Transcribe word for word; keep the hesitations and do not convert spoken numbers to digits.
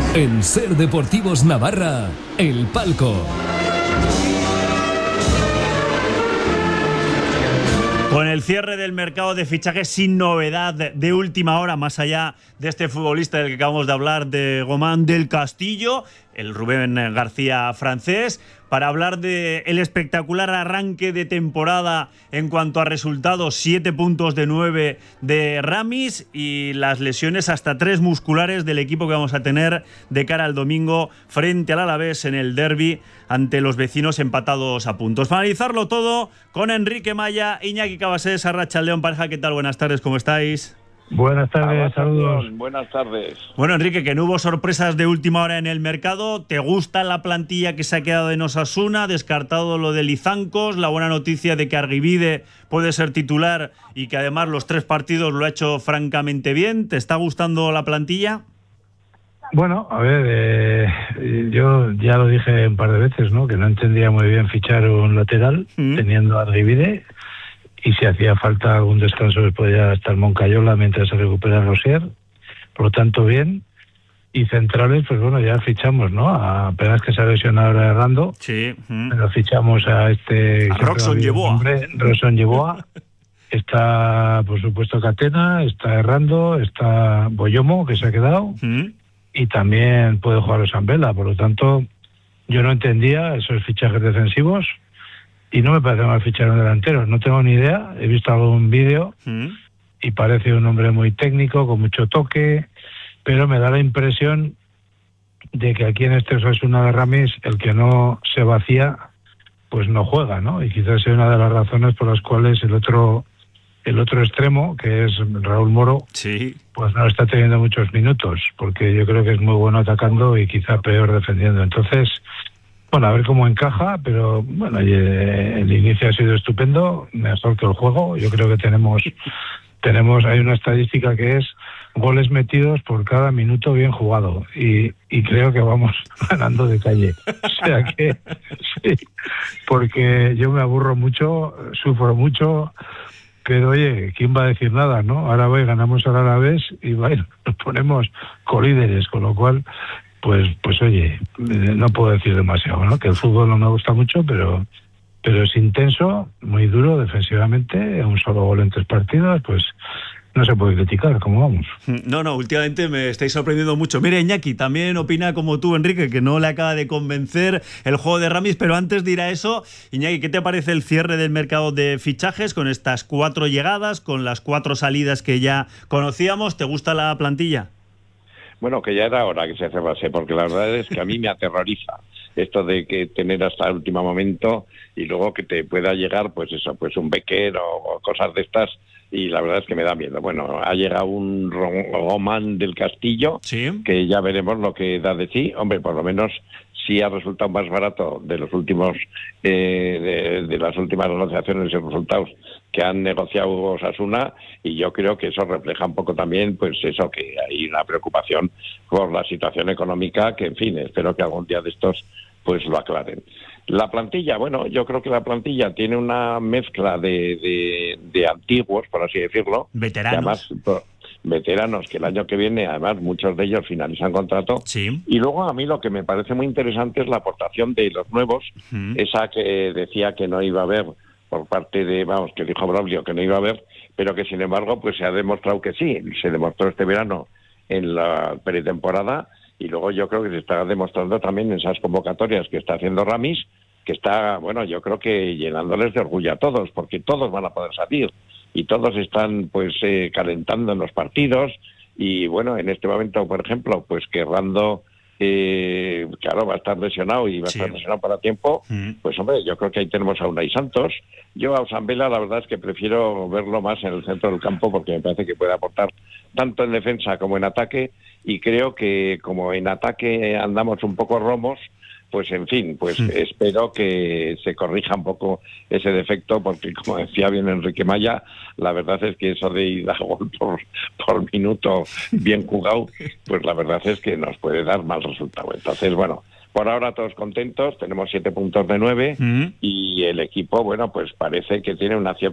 En Ser Deportivos Navarra, El Palco. Con el cierre del mercado de fichajes sin novedad de última hora, más allá de este futbolista del que acabamos de hablar, de Gomán del Castillo, el Rubén García francés, para hablar del espectacular arranque de temporada en cuanto a resultados, siete puntos de nueve de Ramis y las lesiones hasta tres musculares del equipo que vamos a tener de cara al domingo frente al Alavés en el derbi ante los vecinos empatados a puntos. Para analizarlo todo con Enrique Maya, Iñaki Cabasés, Arratsaldeon pareja. ¿Qué tal? Buenas tardes, ¿cómo estáis? Buenas tardes, saludos. Buenas tardes. Bueno, Enrique, que no hubo sorpresas de última hora en el mercado. ¿Te gusta la plantilla que se ha quedado en Osasuna? Descartado lo de Lizancos, la buena noticia de que Argibide puede ser titular y que además los tres partidos lo ha hecho francamente bien. ¿Te está gustando la plantilla? Bueno, a ver, eh, yo ya lo dije un par de veces, ¿no? Que no entendía muy bien fichar un lateral mm. teniendo a Argibide. Y si hacía falta algún descanso, pues podía estar Moncayola mientras se recupera Rosier. Por lo tanto, bien. Y centrales, pues bueno, ya fichamos, ¿no? Apenas que se ha lesionado ahora Errando. Sí. Mm. Pero fichamos a este... A Roxon Yeboah. Roxon Yeboah. Está, por supuesto, Catena, está Errando, está Boyomo, que se ha quedado. Mm. Y también puede jugar Osambela. Por lo tanto, yo no entendía esos fichajes defensivos. Y no me parece mal fichar un delantero, no tengo ni idea, he visto algún vídeo mm. y parece un hombre muy técnico, con mucho toque, pero me da la impresión de que aquí en este Osasuna de Ramis el que no se vacía, pues no juega, ¿no? Y quizás sea una de las razones por las cuales el otro el otro extremo, que es Raúl Moro, sí. pues no está teniendo muchos minutos, porque yo creo que es muy bueno atacando y quizá peor defendiendo. Entonces... Bueno, a ver cómo encaja, pero bueno, el inicio ha sido estupendo, mejor que el juego. Yo creo que tenemos, tenemos, hay una estadística que es goles metidos por cada minuto bien jugado y, y creo que vamos ganando de calle. O sea que sí, porque yo me aburro mucho, sufro mucho, pero oye, ¿quién va a decir nada, no? Ahora voy, ganamos al Alavés y bueno, nos ponemos colíderes, con lo cual... Pues, pues oye, no puedo decir demasiado, ¿no? Que el fútbol no me gusta mucho, pero, pero es intenso, muy duro defensivamente, un solo gol en tres partidos, pues no se puede criticar, ¿cómo vamos? No, no, últimamente me estáis sorprendiendo mucho. Mire, Iñaki, también opina como tú, Enrique, que no le acaba de convencer el juego de Ramis, pero antes de ir a eso, Iñaki, ¿qué te parece el cierre del mercado de fichajes con estas cuatro llegadas, con las cuatro salidas que ya conocíamos? ¿Te gusta la plantilla? Bueno, que ya era hora que se cerrase, porque la verdad es que a mí me aterroriza esto de que tener hasta el último momento y luego que te pueda llegar, pues eso, pues un Becker o, o cosas de estas, y la verdad es que me da miedo. Bueno, ha llegado un Gomán del Castillo, ¿sí? Que ya veremos lo que da de sí. Hombre, por lo menos sí ha resultado más barato de los últimos, eh, de, de las últimas negociaciones y resultados que han negociado Osasuna, y yo creo que eso refleja un poco también, pues eso, que hay una preocupación por la situación económica, que en fin, espero que algún día de estos pues lo aclaren. La plantilla, bueno, yo creo que la plantilla tiene una mezcla de, de, de antiguos, por así decirlo. Veteranos. Que además, veteranos, que el año que viene, además, muchos de ellos finalizan contrato. Sí. Y luego a mí lo que me parece muy interesante es la aportación de los nuevos, uh-huh. esa que decía que no iba a haber por parte de, vamos, que dijo Braulio que no iba a haber, pero que sin embargo pues se ha demostrado que sí, se demostró este verano en la pretemporada, y luego yo creo que se está demostrando también en esas convocatorias que está haciendo Ramis, que está, bueno, yo creo que llenándoles de orgullo a todos, porque todos van a poder salir, y todos están pues eh, calentando en los partidos, y bueno, en este momento, por ejemplo, pues que Rando Eh, claro, va a estar lesionado y va a sí. estar lesionado para tiempo, mm. pues hombre, yo creo que ahí tenemos a Unai Santos. Yo a Osambela la verdad es que prefiero verlo más en el centro del campo, porque me parece que puede aportar tanto en defensa como en ataque, y creo que como en ataque andamos un poco romos, pues en fin, pues mm. espero que se corrija un poco ese defecto, porque como decía bien Enrique Maya, la verdad es que eso de ir a gol por, por minuto bien jugado, pues la verdad es que nos puede dar mal resultado. Entonces, bueno, por ahora todos contentos, tenemos siete puntos de nueve, mm. y el equipo, bueno, pues parece que tiene una cierta